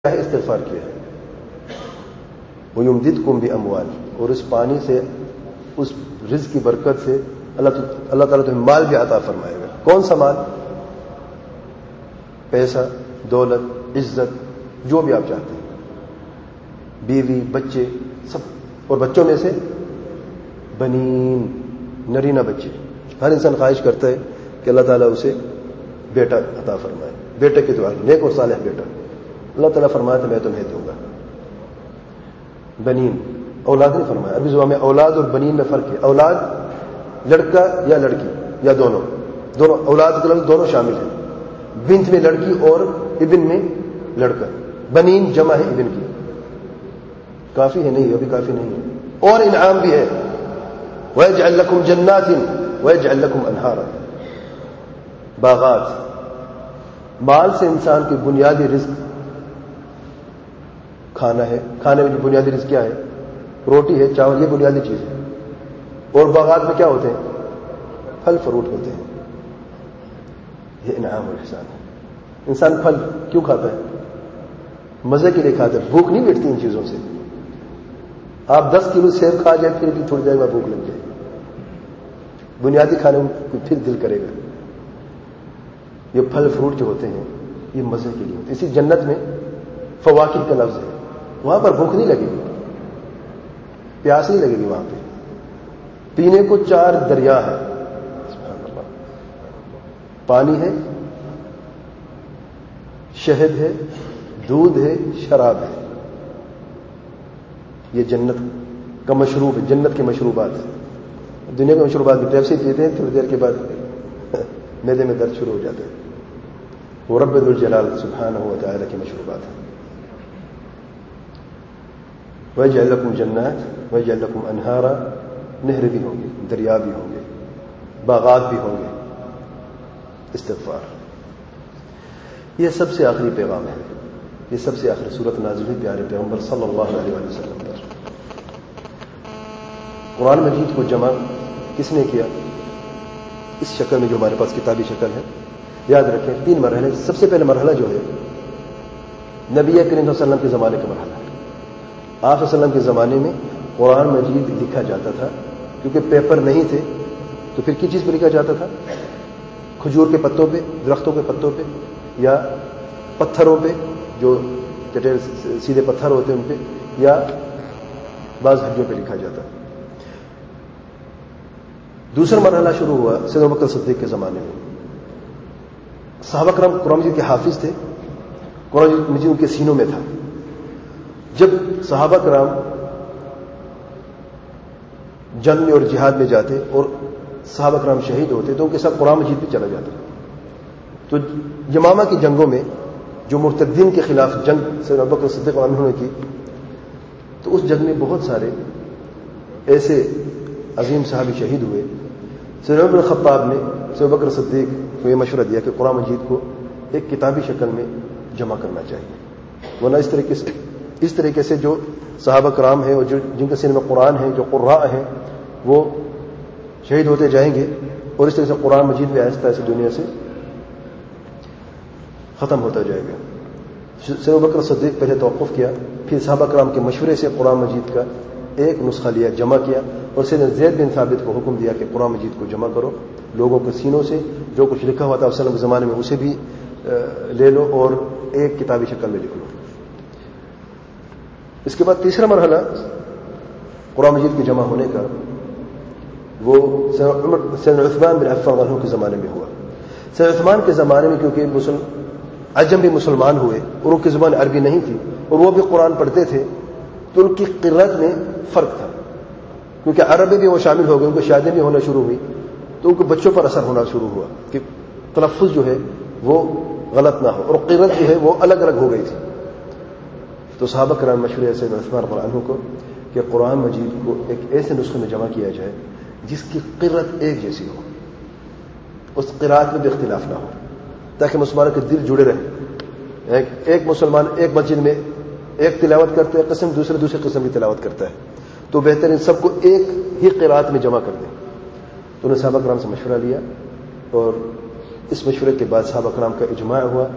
ہے استغفار کیا ہے. وَيُمْدِدْكُمْ بِأَمْوَالٍ، اور اس پانی سے، اس رزق کی برکت سے اللہ تعالیٰ تمہیں مال بھی عطا فرمائے گا. کون سا مال؟ پیسہ، دولت، عزت، جو بھی آپ چاہتے ہیں، بیوی، بچے، سب. اور بچوں میں سے بنین، نرینہ بچے. ہر انسان خواہش کرتا ہے کہ اللہ تعالیٰ اسے بیٹا عطا فرمائے. بیٹے کی دعا، نیک اور صالح بیٹا. اللہ تعالیٰ فرمایا تو میں تمہیں دوں گا. بنین، اولاد نہیں فرمایا. عربی زبان میں اولاد اور بنین میں فرق ہے. اولاد لڑکا یا لڑکی یا دونوں اولاد کے لفظ دونوں شامل ہیں. بنت میں لڑکی اور ابن میں لڑکا. بنین جمع ہے ابن کی. کافی ہے؟ نہیں، ابھی کافی نہیں ہے. اور انعام بھی ہے. وَيَجْعَلْ لَكُمْ جَنَّاتٍ وَيَجْعَلْ لَكُمْ أَنْهَارًا، باغات. مال سے انسان کی بنیادی رزق کھانا ہے. کھانے میں جو بنیادی رزق کیا ہے؟ روٹی ہے، چاول، یہ بنیادی چیز ہے. اور باغات میں کیا ہوتے ہیں؟ پھل فروٹ ہوتے ہیں. یہ انعام اور احسان ہے. انسان پھل کیوں کھاتا ہے؟ مزے کے لیے کھاتا ہے. بھوک نہیں مٹتی ان چیزوں سے. آپ 10 کلو سیب کھا جائیں پھر بھی تھوڑی دیر میں بھوک لگ جائے. بنیادی کھانے کو پھر دل کرے گا. یہ پھل فروٹ جو ہوتے ہیں یہ مزے کے لیے ہوتے ہیں. اسی جنت میں فواکہ کا لفظ ہے. وہاں پر بھوک نہیں لگے گی، پیاس نہیں لگے گی. وہاں پہ پینے کو 4 دریا ہے. پانی ہے، شہد ہے، دودھ ہے، شراب ہے. یہ جنت کا مشروب ہے. جنت کے مشروبات. دنیا کے مشروبات بھی پیپسی پیتے ہیں، تھوڑی دیر کے بعد معدے میں درد شروع ہو جاتا ہے. وہ رب ذو الجلال سبحانہ و تعالی کے مشروبات ہیں. وَيَجْعَلْ لَكُمْ جَنَّاتٍ وَيَجْعَلْ لَكُمْ أَنْهَارًا، نہر بھی ہوں گے، دریا بھی ہوں گے، باغات بھی ہوں گے. استغفار. یہ سب سے آخری پیغام ہے. یہ سب سے آخری صورت نازل ہوئی پیارے پیغمبر صلی اللہ علیہ وسلم پر. قرآن مجید کو جمع کس نے کیا؟ اس شکل میں جو ہمارے پاس کتابی شکل ہے. یاد رکھیں 3 مرحلے. سب سے پہلے مرحلہ جو ہے نبی کریم صلی اللہ علیہ وسلم کے زمانے کا مرحلہ ہے. آپ صلی اللہ علیہ وسلم کے زمانے میں قرآن مجید لکھا جاتا تھا، کیونکہ پیپر نہیں تھے. تو پھر کس چیز پہ لکھا جاتا تھا؟ کھجور کے پتوں پہ، درختوں کے پتوں پہ، یا پتھروں پہ، جو چٹیر سیدھے پتھر ہوتے ہیں ان پہ، یا بعض ہڈیوں پہ لکھا جاتا. دوسرا مرحلہ شروع ہوا سیدنا ابوبکر صدیق کے زمانے میں. صحابہ کرام قرآن مجید کے حافظ تھے. قرآن مجید ان کے سینوں میں تھا. جب صحابہ کرام جنگ میں اور جہاد میں جاتے اور صحابہ کرام شہید ہوتے تو ان کے ساتھ قرآن مجید بھی چلا جاتا. تو یمامہ کی جنگوں میں جو مرتدین کے خلاف جنگ سیدنا ابوبکر صدیق عنہ نے کی، تو اس جنگ میں بہت سارے ایسے عظیم صحابی شہید ہوئے. سیدنا عمر بن الخطاب نے سیدنا ابوبکر صدیق کو یہ مشورہ دیا کہ قرآن مجید کو ایک کتابی شکل میں جمع کرنا چاہیے، ورنہ اس طریقے سے جو صحابہ کرام ہیں اور جن کے سینے میں قرآن ہے، جو قراء ہیں، وہ شہید ہوتے جائیں گے اور اس طرح سے قرآن مجید بھی آہستہ آہستہ دنیا سے ختم ہوتا جائے گا. سیدنا ابوبکر صدیق پہلے توقف کیا، پھر صحابہ کرام کے مشورے سے قرآن مجید کا ایک نسخہ لیا، جمع کیا، اور سیدنا زید بن ثابت کو حکم دیا کہ قرآن مجید کو جمع کرو. لوگوں کے سینوں سے جو کچھ لکھا ہوا تھا علیہ وسلم کے زمانے میں اسے بھی لے لو اور ایک کتابی شکل میں لکھ لو. اس کے بعد تیسرا مرحلہ قرآن مجید کے جمع ہونے کا وہ سیدنا عثمان بن عفان عنہ کے زمانے میں ہوا. سیدنا عثمان کے زمانے میں کیونکہ عجم بھی مسلمان ہوئے اور ان کی زبان عربی نہیں تھی اور وہ بھی قرآن پڑھتے تھے، تو ان کی قرأت میں فرق تھا. کیونکہ عربی بھی وہ شامل ہو گئے، ان کو شادی بھی ہونا شروع ہوئی، تو ان کے بچوں پر اثر ہونا شروع ہوا کہ تلفظ جو ہے وہ غلط نہ ہو، اور قرأت جو ہے وہ الگ الگ ہو گئی تھی. تو صحابہ کرام مشورے سے عثمان رضی اللہ عنہ کو کہ قرآن مجید کو ایک ایسے نسخے میں جمع کیا جائے جس کی قرأت ایک جیسی ہو، اس قرأت میں بھی اختلاف نہ ہو، تاکہ مسلمانوں کے دل جڑے رہیں. ایک مسلمان ایک مسجد میں ایک تلاوت کرتے ہیں قسم، دوسرے قسم کی تلاوت کرتا ہے، تو بہتر ان سب کو ایک ہی قرأت میں جمع کر دیں. تو انہوں نے صحابہ کرام سے مشورہ لیا اور اس مشورے کے بعد صحابہ کرام کا اجماع ہوا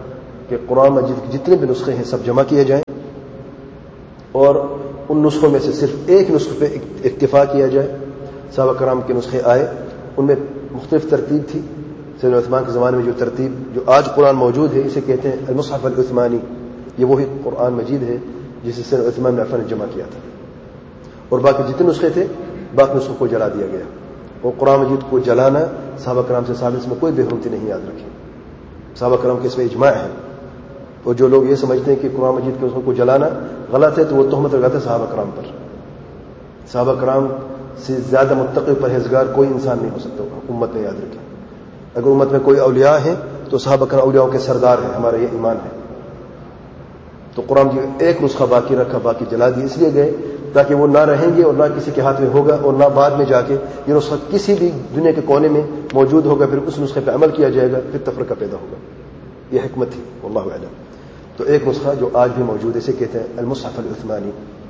کہ قرآن مجید کے جتنے بھی نسخے ہیں سب جمع کیے جائیں اور ان نسخوں میں سے صرف ایک نسخے پہ اکتفا کیا جائے. صحابہ کرام کے نسخے آئے, ان میں مختلف ترتیب تھی. سیدنا عثمان کے زمانے میں جو ترتیب جو آج قرآن موجود ہے اسے کہتے ہیں المصحف العثمانی. یہ وہی قرآن مجید ہے جسے سیدنا عثمان بن عفان نے جمع کیا تھا. اور باقی جتنے نسخے تھے باقی نسخوں کو جلا دیا گیا. اور قرآن مجید کو جلانا صحابہ کرام سے ثابت, اس میں کوئی بے حرمتی نہیں, یاد رکھیں. صحابہ کرام کے اس میں اجماع ہے. اور جو لوگ یہ سمجھتے ہیں کہ قرآن مجید کے نسخوں کو جلانا غلط ہے تو وہ تہمت لگاتے ہیں صحابہ کرام پر. صحابہ کرام سے زیادہ متقی پرہیزگار کوئی انسان نہیں ہو سکتا امت میں, یاد رکھیں. اگر امت میں کوئی اولیاء ہیں تو صحابہ کرام اولیاء کے سردار ہیں, ہمارا یہ ایمان ہے. تو قرآن کی ایک نسخہ باقی رکھا, باقی جلا دی اس لیے گئے تاکہ وہ نہ رہیں گے اور نہ کسی کے ہاتھ میں ہوگا اور نہ بعد میں جا کے یہ نسخہ کسی بھی دنیا کے کونے میں موجود ہوگا, پھر اس نسخے پہ عمل کیا جائے گا, پھر تفرقہ پیدا ہوگا. یہ حکمت تھی, واللہ اعلم. تو ایک نسخہ جو آج بھی موجود ہے اسے کہتے ہیں المصحف العثمانی.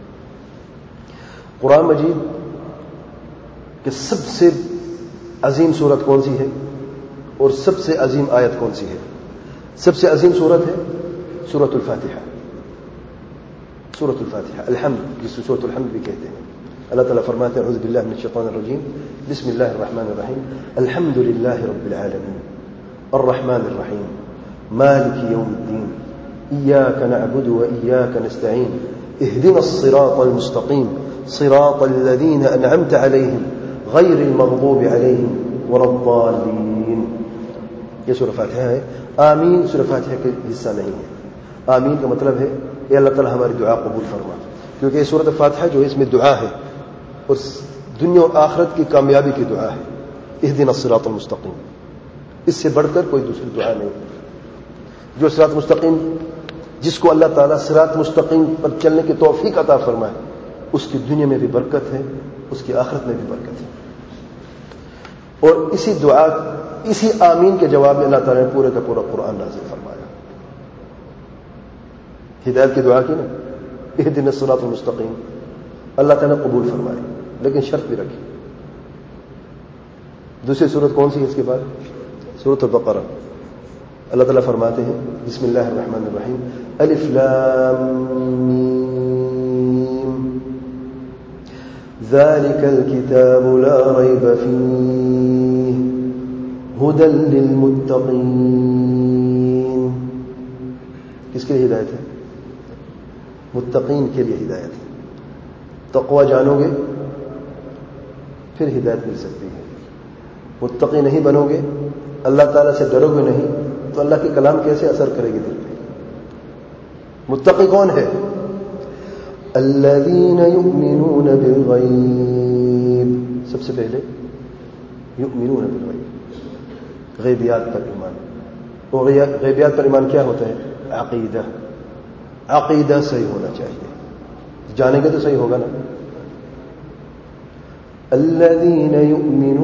قرآن مجید کہ سب سے عظیم سورت کون سی ہے اور سب سے عظیم آیت کون سی ہے؟ سب سے عظیم سورت ہے سورۃ الفاتحہ. سورۃ الفاتحہ الحمد, جس کو سورۃ الحمد بھی کہتے ہیں. اللہ تعالیٰ فرماتے ہیں اعوذ باللہ من الشیطان الرجیم بسم اللہ الرحمن الرحیم الحمد للہ رب العالمین الرحمن الرحیم مالک یوم الدین ایاک نعبد و ایاک نستعین اهدنا الصراط المستقیم صراط الذین انعمت علیہم غیر المغضوب علیہم ولا الضالین. یہ سورہ فاتحہ ہے. آمین سورہ فاتحہ کا حصہ نہیں ہے. آمین کا مطلب ہے اے اللہ تعالیٰ ہماری دعا قبول فرما, کیونکہ یہ سورۃ فاتحہ جو ہے اس میں دعا ہے اور دنیا اور آخرت کی کامیابی کی دعا ہے. اہدنا الصراط المستقیم, اس سے بڑھ کر کوئی دوسری دعا نہیں. جو صراط مستقیم, جس کو اللہ تعالیٰ صراط مستقیم پر چلنے کی توفیق عطا فرمائے, اس کی دنیا میں بھی برکت ہے, اس کی آخرت میں بھی برکت ہے. اور اسی دعا, اسی آمین کے جواب میں اللہ تعالیٰ نے پورے کا پورا قرآن نازل فرمایا. ہدایت کی دعا کی نا, اہدنا الصراط المستقیم, اللہ تعالیٰ نے قبول فرمائے, لیکن شرط بھی رکھی. دوسری سورت کون سی ہے اس کے بعد؟ سورۃ البقرہ. اللہ تعالیٰ فرماتے ہیں بسم اللہ الرحمن الرحیم الف لام میم ذلك الكتاب لا ريب فيه هدى للمتقين. کس کے لیے ہدایت ہے؟ متقین کے لیے ہدایت ہے. تقوی جانو گے پھر ہدایت مل سکتی ہے. متقی نہیں بنو گے, اللہ تعالیٰ سے ڈرو گے نہیں, تو اللہ کے کلام کیسے اثر کرے گی دل پہ؟ متقی کون ہے؟ الذین یؤمنون بالغیب. سب سے پہلے یؤمنون بالغیب, غیبیات پر ایمان. اور غیبیات پر ایمان کیا ہوتا ہے؟ عقیدہ. عقیدہ صحیح ہونا چاہیے, جانیں گے تو صحیح ہوگا نا. الذین یؤمنون